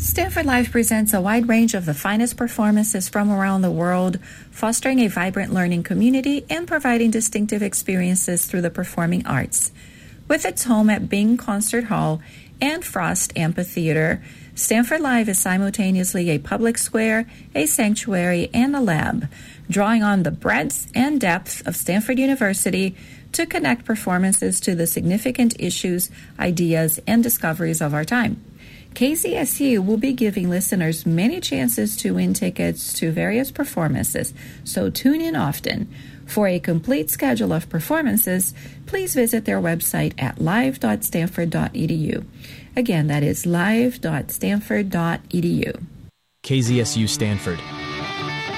Stanford Live presents a wide range of the finest performances from around the world, fostering a vibrant learning community and providing distinctive experiences through the performing arts. With its home at Bing Concert Hall and Frost Amphitheater, Stanford Live is simultaneously a public square, a sanctuary, and a lab, drawing on the breadth and depth of Stanford University to connect performances to the significant issues, ideas, and discoveries of our time. KZSU will be giving listeners many chances to win tickets to various performances, so tune in often. For a complete schedule of performances, please visit their website at live.stanford.edu. Again, that is live.stanford.edu. KZSU Stanford,